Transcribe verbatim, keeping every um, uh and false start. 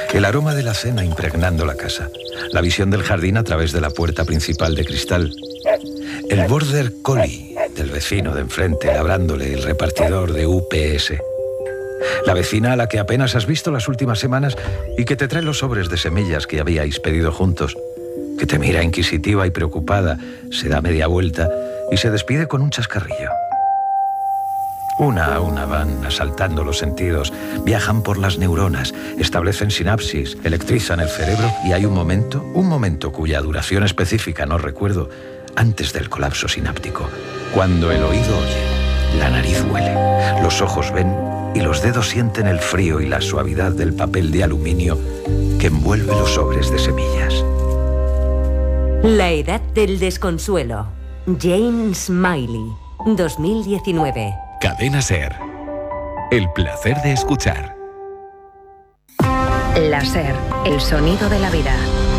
El aroma de la cena impregnando la casa. La visión del jardín a través de la puerta principal de cristal. El border collie del vecino de enfrente labrándole el repartidor de U P S. La vecina a la que apenas has visto las últimas semanas y que te trae los sobres de semillas que habíais pedido juntos, que te mira inquisitiva y preocupada, se da media vuelta y se despide con un chascarrillo. Una a una van asaltando los sentidos, viajan por las neuronas, establecen sinapsis, electrizan el cerebro y hay un momento, un momento cuya duración específica no recuerdo, antes del colapso sináptico, cuando el oído oye, la nariz huele, los ojos ven y los dedos sienten el frío y la suavidad del papel de aluminio que envuelve los sobres de semillas. La edad del desconsuelo. James Smiley, dos mil diecinueve. Cadena SER. El placer de escuchar. La SER, el sonido de la vida.